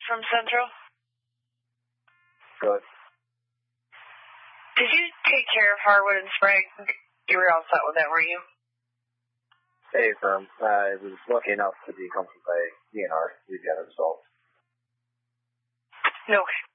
from Central. Good. Did you take care of Harwood and Sprague? You were all set with that, were you? Hey, firm. I was lucky enough to be accompanied by DNR. We've got it resolved. Okay.